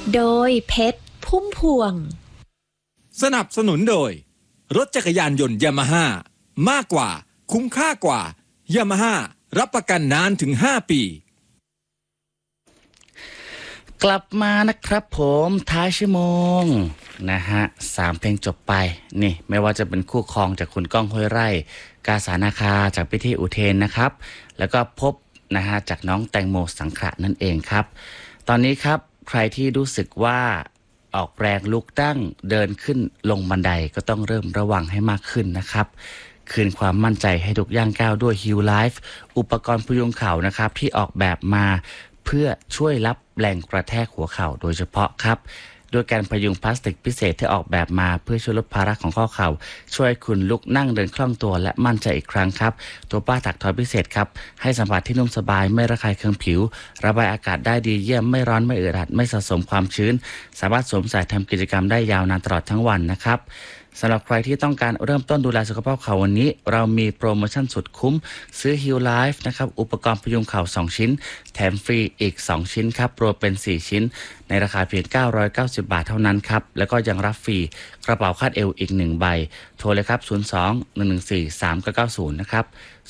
โดยเพชรพุ่มพวงสนับสนุนโดยรถจักรยานยนต์ยามาฮ่ามากกว่าคุ้มค่ากว่ายามาฮ่ารับประกันนานถึง5 ปีกลับมานะครับผมท้ายชั่วโมงนะฮะ3 เพลงจบไปนี่ไม่ว่าจะเป็นคู่ครองจากคุณก้องห้วยไร่กาสานาคาจากพิธีอุเทนนะครับแล้วก็พบนะฮะจากน้องแตงโมสังขะนั่นเองครับตอนนี้ครับใครที่รู้สึกว่าออกแรงลุกตั้งเดินขึ้นลงบันไดก็ต้องเริ่มระวังให้มากขึ้นนะครับคืนความมั่นใจให้ทุกย่างก้าวด้วย Heal Life อุปกรณ์พยุงเข่านะครับที่ออกแบบมาเพื่อช่วยรับแรงกระแทกหัวเข่าโดยเฉพาะครับโดยการพยุงพลาสติกพิเศษที่ออกแบบมาเพื่อช่วยลดภาระของข้อเข่าช่วยคุณลุกนั่งเดินคล่องตัวและมั่นใจอีกครั้งครับตัวป้าถักทอยพิเศษครับให้สัมผัสที่นุ่มสบายไม่ระคายเคืองผิวระบายอากาศได้ดีเยี่ยมไม่ร้อนไม่อึดอัดไม่สะสมความชื้นสามารถสวมใส่ทำกิจกรรมได้ยาวนานตลอดทั้งวันนะครับสำหรับใครที่ต้องการเริ่มต้นดูแลสุขภาพเข่าวันนี้เรามีโปรโมชั่นสุดคุ้มซื้อ Heal Life นะครับอุปกรณ์พยุงเข่า2 ชิ้นแถมฟรีอีก2 ชิ้นครับรวมเป็น4 ชิ้นในราคาเพียง990 บาทเท่านั้นครับแล้วก็ยังรับฟรีกระเป๋าคาดเอวอีก1 ใบโทรเลยครับ02-114-3990นะครับ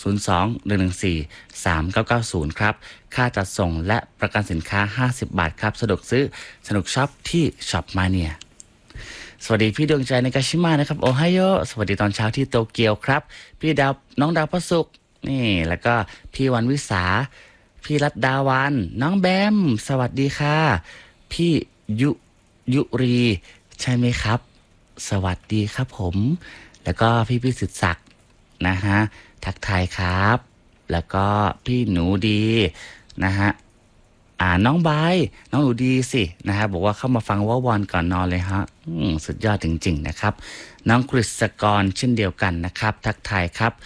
02-114-3990ครับค่าจัดส่งและประกันสินค้า50 บาทครับสะดวกซื้อสนุกช็อปที่ช็อปมาเนียสวัสดีพี่ดวงใจในกาชิมะนะครับโอไฮโอสวัสดีตอนเช้าที่โตเกียวครับพี่ดาวน้องดาวพระศุกร์นี่แล้วก็พี่วันวิสาพี่รัตดาวันน้องแบมสวัสดีค่ะพี่ยุรีใช่ไหมครับสวัสดีครับผมแล้วก็พี่พิสิทธิ์ศักดิ์นะฮะทักทายครับแล้วก็พี่หนูดีนะฮะน้องใบน้องหนูดีสินะฮะบอกว่าเข้ามาฟังว่าวอนก่อนนอนเลยฮะสุดยอดจริงๆนะครับน้องกฤษกรเช่นเดียวกันนะครับทักทายครับ